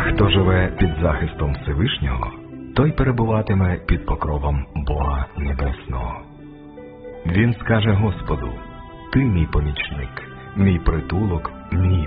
Хто живе під захистом Всевишнього, той перебуватиме під покровом Бога Небесного. Він скаже Господу: «Ти мій помічник, мій притулок, мій